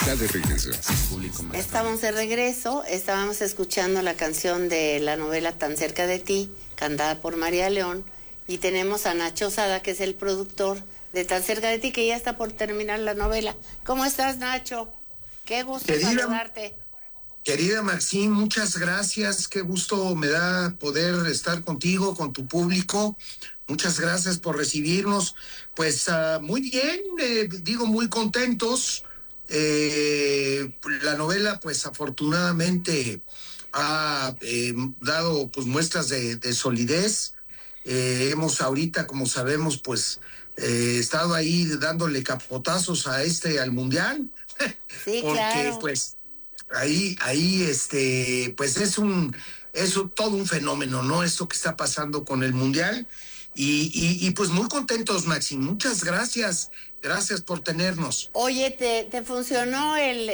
Está de regreso. Estamos de regreso, estábamos escuchando la canción de la novela Tan cerca de ti, cantada por María León, y tenemos a Nacho Sada, que es el productor de Tan cerca de ti, que ya está por terminar la novela. ¿Cómo estás, Nacho? Qué gusto saludarte. Querida Maxine, muchas gracias, qué gusto me da poder estar contigo, con tu público. Muchas gracias por recibirnos. Pues muy bien, muy contentos. La novela, pues afortunadamente ha dado pues muestras de solidez. Hemos ahorita, como sabemos, pues estado ahí dándole capotazos al Mundial. Sí, porque claro. pues ahí pues es todo un fenómeno, ¿no? Esto que está pasando con el Mundial. Y pues muy contentos, Maxi. Muchas gracias. Gracias por tenernos. Oye, ¿te funcionó el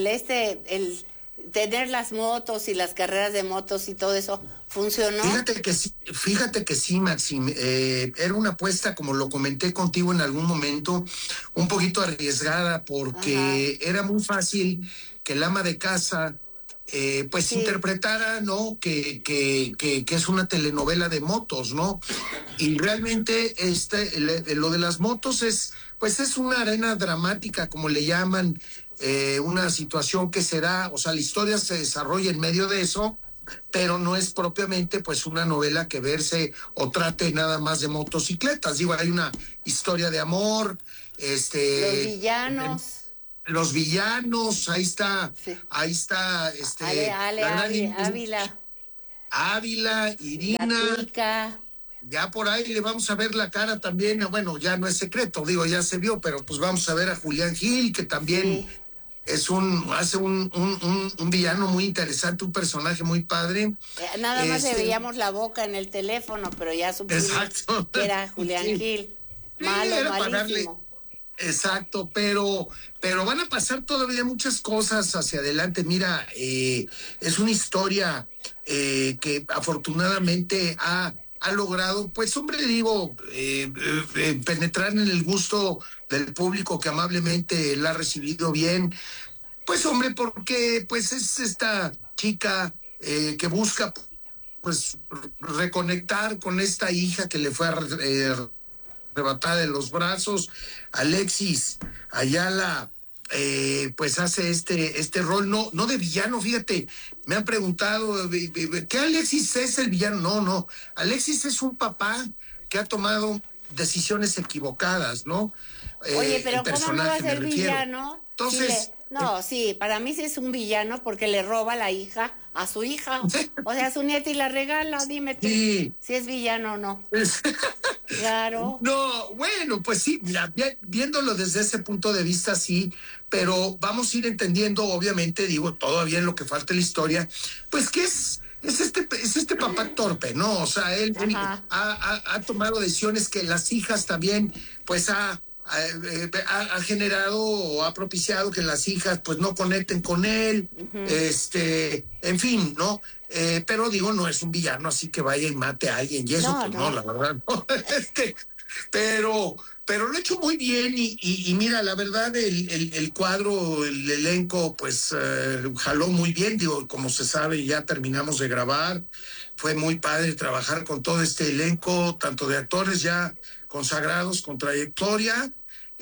tener las motos y las carreras de motos y todo eso? ¿Funcionó? Fíjate que sí, Maxim. Era una apuesta, como lo comenté contigo en algún momento, un poquito arriesgada, porque era muy fácil que el ama de casa pues interpretara, ¿no? Que es una telenovela de motos, ¿no? Y realmente lo de las motos es una arena dramática, como le llaman, una situación que se da, o sea, la historia se desarrolla en medio de eso, pero no es propiamente pues una novela que verse o trate nada más de motocicletas. Digo, hay una historia de amor, los villanos, ahí está Ávila, Irina. Ya por ahí le vamos a ver la cara también, bueno, ya no es secreto, digo, ya se vio, pero pues vamos a ver a Julián Gil, que también hace un villano muy interesante, un personaje muy padre. Nada más le veíamos la boca en el teléfono, pero ya supimos que era Julián Gil. Malísimo. Exacto, pero van a pasar todavía muchas cosas hacia adelante. Mira, es una historia que afortunadamente ha logrado, pues hombre, penetrar en el gusto del público, que amablemente la ha recibido bien. Pues hombre, porque pues es esta chica que busca pues reconectar con esta hija que le fue arrebatada de los brazos. Alexis Ayala pues hace este rol, no de villano. Fíjate, me han preguntado, ¿qué Alexis es el villano? No, Alexis es un papá que ha tomado decisiones equivocadas, ¿no? Oye, pero ¿cómo no va a ser villano? Entonces... para mí sí es un villano, porque le roba la hija a su hija, o sea, a su nieta, y la regala. Dime tú si es villano o no. Claro. No, bueno, pues sí, mira, viéndolo desde ese punto de vista, sí, pero vamos a ir entendiendo, obviamente, todavía en lo que falta la historia, pues que es este papá torpe, ¿no? O sea, él ha tomado decisiones que las hijas también, pues ha generado o ha propiciado que las hijas pues no conecten con él, en fin, ¿no? Pero no es un villano así que vaya y mate a alguien, y eso no, la verdad, no. Pero lo ha hecho muy bien, y mira, la verdad, el cuadro, el elenco, pues jaló muy bien. Como se sabe, ya terminamos de grabar. Fue muy padre trabajar con todo este elenco, tanto de actores ya consagrados con trayectoria,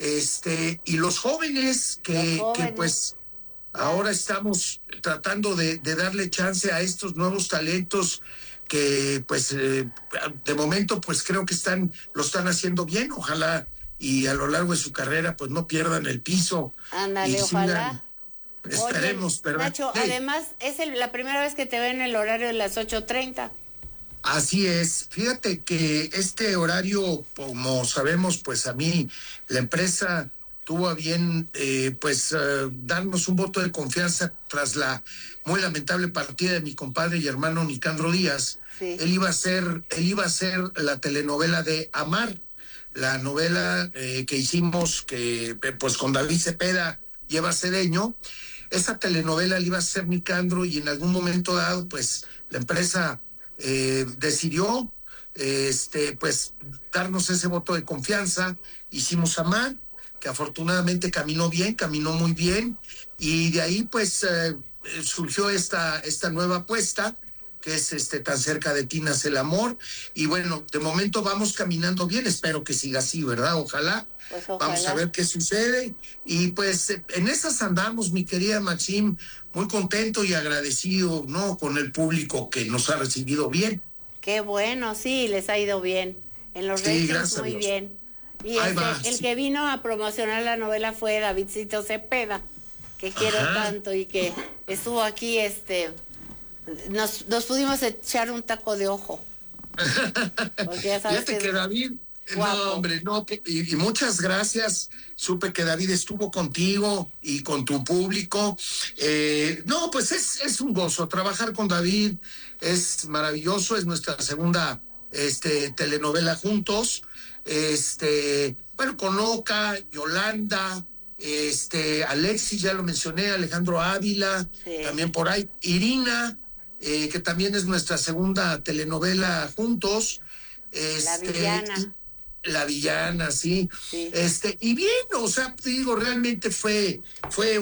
y los jóvenes que pues ahora estamos tratando de darle chance a estos nuevos talentos que pues de momento pues creo que lo están haciendo bien. Ojalá y a lo largo de su carrera pues no pierdan el piso. Ándale, ojalá. Esperemos, ¿verdad? Nacho, además es la primera vez que te ven en el horario de las 8:30. Así es. Fíjate que este horario, como sabemos, pues a mí la empresa tuvo a bien darnos un voto de confianza tras la muy lamentable partida de mi compadre y hermano Nicandro Díaz. Él iba a ser la telenovela de Amar, la novela que hicimos pues con David Cepeda y Eva Cedeño. Esa telenovela la iba a hacer Nicandro, y en algún momento dado pues la empresa decidió pues darnos ese voto de confianza. Hicimos Amar, que afortunadamente caminó bien, caminó muy bien, y de ahí pues surgió esta nueva apuesta, que es Tan cerca de ti nace el amor, y bueno, de momento vamos caminando bien, espero que siga así, ¿verdad? Ojalá. Pues Vamos a ojalá. ver qué sucede, y pues en esas andamos, mi querida Maxim, muy contento y agradecido, ¿no? Con el público que nos ha recibido bien. Qué bueno, sí, les ha ido bien. En los Sí, ratings gracias a muy Dios. bien. Y Ahí va. el Sí. que vino a promocionar la novela fue Davidcito Cepeda, que quiero Ajá. tanto y que estuvo aquí, nos pudimos echar un taco de ojo, porque ya sabes que Fíjate que es David, no, guapo. hombre, no, y muchas gracias. Supe que David estuvo contigo y con tu público. No, pues es un gozo trabajar con David, es maravilloso, es nuestra segunda telenovela juntos. Bueno, con Oca, Yolanda, Alexis, ya lo mencioné, Alejandro Ávila, Sí. también por ahí, Irina, que también es nuestra segunda telenovela juntos. La Y villana, la villana, sí. sí. Y bien, o sea, te digo, realmente fue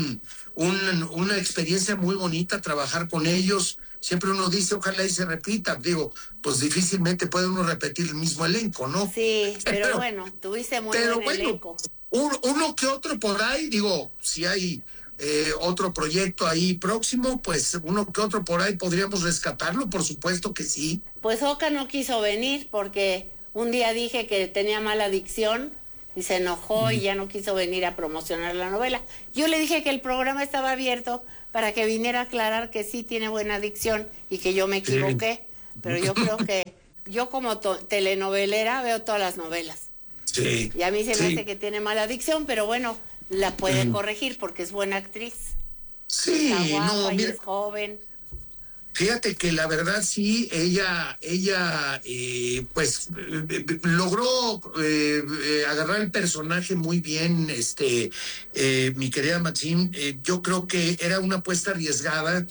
una experiencia muy bonita trabajar con ellos. Siempre uno dice, ojalá y se repita. Digo, pues difícilmente puede uno repetir el mismo elenco, ¿no? Sí, pero Pero, bueno, tuviste muy pero buen bueno, elenco. uno que otro por ahí, digo, si hay otro proyecto ahí próximo, pues uno que otro por ahí podríamos rescatarlo, por supuesto que sí. Pues Oca no quiso venir porque un día dije que tenía mala dicción y se enojó y ya no quiso venir a promocionar la novela. Yo le dije que el programa estaba abierto para que viniera a aclarar que sí tiene buena dicción y que yo me Sí. equivoqué, pero yo creo que yo como telenovelera veo todas las novelas Sí, y a mí se me hace sí. que tiene mala dicción, pero bueno, la puede corregir porque es buena actriz, está Sí, no, guapa y mira, es joven. fíjate que la verdad sí, ella, pues logró agarrar el personaje muy bien, mi querida Maxine. Yo creo que era una apuesta arriesgada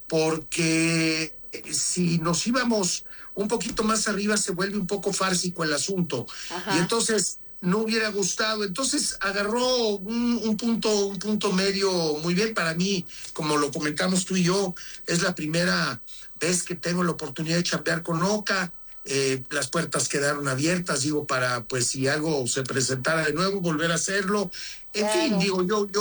porque si nos íbamos un poquito más arriba se vuelve un poco fársico el asunto y Ajá. entonces no hubiera gustado. Entonces agarró un punto medio muy bien para mí, como lo comentamos tú y yo. Es la primera vez que tengo la oportunidad de chambear con Oca. Las puertas quedaron abiertas, digo, para pues si algo se presentara de nuevo, volver a hacerlo. En fin, Claro. digo,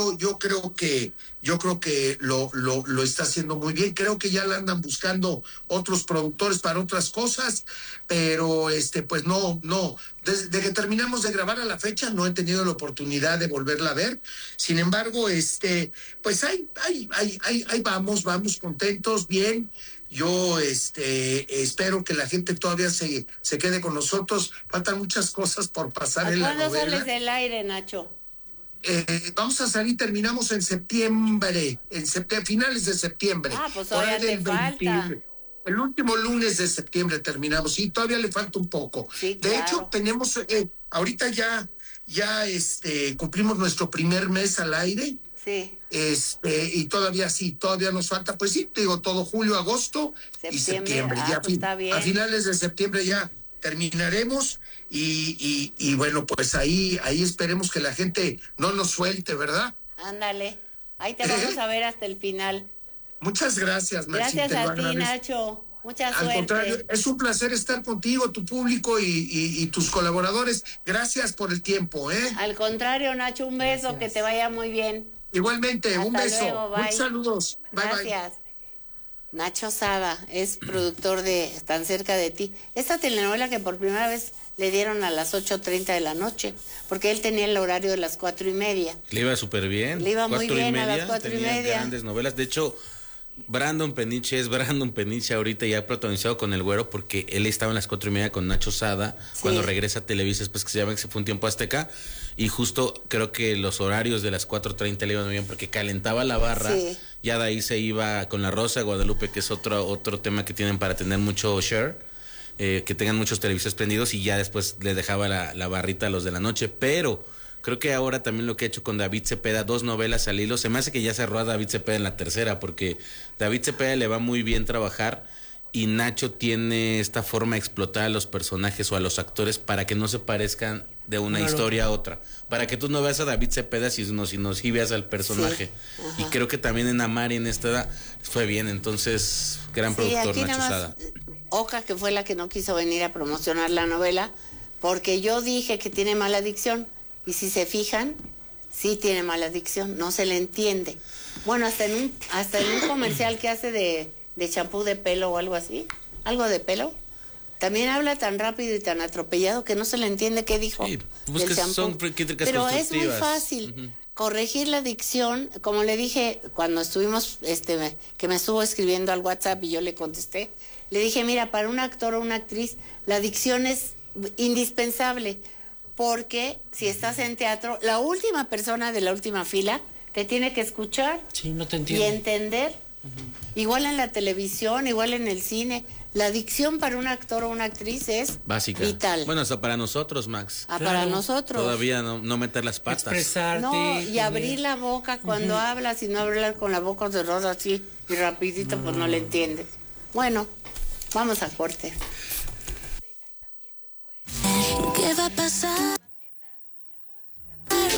yo creo que lo está haciendo muy bien. Creo que ya la andan buscando otros productores para otras cosas, pero pues no. Desde que terminamos de grabar a la fecha no he tenido la oportunidad de volverla a ver. Sin embargo, pues ahí vamos contentos, bien. Yo espero que la gente todavía se quede con nosotros. Faltan muchas cosas por pasar ¿A en la cuándo sales novela. del aire, Nacho? Vamos a salir, terminamos en septiembre, finales de septiembre, Ah, pues por ahí todavía te del falta. 20, el último lunes de septiembre terminamos, y todavía le falta un poco. Sí, De hecho, claro. tenemos, ahorita ya cumplimos nuestro primer mes al aire, Sí, y todavía nos falta, pues sí, te digo, todo julio, agosto y septiembre. septiembre. Ah, pues está A bien. finales de septiembre ya terminaremos y bueno, pues ahí esperemos que la gente no nos suelte, ¿verdad? Ándale. Ahí te vamos a ver hasta el final. Muchas gracias, Maxine, Gracias te lo a ti, agradezco. Nacho. Mucha Al contrario, suerte. es un placer estar contigo, tu público y tus colaboradores. Gracias por el tiempo, ¿eh? Al contrario, Nacho, un beso, que te vaya muy bien. Igualmente, un Hasta beso. luego, Muchos bye. saludos. Bye, bye. Gracias. Nacho Sada es productor de Tan cerca de ti. Esta telenovela que por primera vez le dieron a las 8:30 de la noche, porque él tenía el horario de las 4:30. Le iba súper bien. Le iba muy bien a las 4:30. Tenía grandes novelas. De hecho, Brandon Peniche es Brandon Peniche ahorita ya protagonizado con El Güero, porque él estaba en las 4:30 con Nacho Sada, Sí. cuando regresa a Televisa, después que se fue un tiempo a Azteca, y justo creo que los horarios de las 4:30 le iban muy bien, porque calentaba la barra, Sí. ya de ahí se iba con La Rosa de Guadalupe, que es otro tema que tienen para tener mucho share, que tengan muchos televisores prendidos, y ya después le dejaba la barrita a los de la noche, pero creo que ahora también lo que ha hecho con David Cepeda, 2 novelas al hilo, se me hace que ya cerró a David Cepeda en la tercera, porque David Cepeda le va muy bien trabajar y Nacho tiene esta forma de explotar a los personajes o a los actores para que no se parezcan de una historia a otra. Para que tú no veas a David Cepeda, sino sí veas al personaje. Sí. Y creo que también en Amar y en esta edad fue bien. Entonces, gran productor, Nacho Sada. Oca, que fue la que no quiso venir a promocionar la novela, porque yo dije que tiene mala dicción. Y si se fijan, sí tiene mala dicción, no se le entiende. Bueno, hasta en un comercial que hace de champú de pelo o algo así, algo de pelo, también habla tan rápido y tan atropellado que no se le entiende qué dijo. Sí, pues del champú. Pero es muy fácil corregir la dicción, como le dije cuando estuvimos, que me estuvo escribiendo al WhatsApp y yo le contesté, le dije, mira, para un actor o una actriz, la dicción es indispensable. Porque si estás en teatro, la última persona de la última fila te tiene que escuchar y entender. Igual en la televisión, igual en el cine. La dicción para un actor o una actriz es básica, vital. Bueno, hasta para nosotros, Max. Claro. Para nosotros. Todavía no meter las patas. Expresarte. No, y abrir la boca cuando hablas y no hablar con la boca cerrada así y rapidito, pues no le entiendes. Bueno, vamos a corte. ¿Qué va a pasar?